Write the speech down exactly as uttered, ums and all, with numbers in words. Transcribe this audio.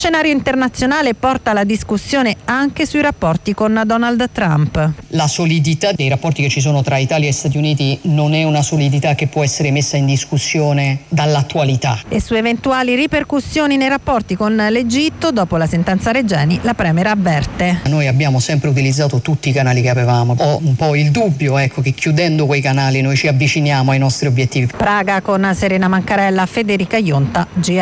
Scenario internazionale porta la discussione anche sui rapporti con Donald Trump. La solidità dei rapporti che ci sono tra Italia e Stati Uniti non è una solidità che può essere messa in discussione dall'attualità. E su eventuali ripercussioni nei rapporti con l'Egitto, dopo la sentenza Regeni, la Premier avverte. Noi abbiamo sempre utilizzato tutti i canali che avevamo. Ho un po' il dubbio, ecco, che chiudendo quei canali noi ci avviciniamo ai nostri obiettivi. Praga con Serena Mancarella, Federica Ionta, G R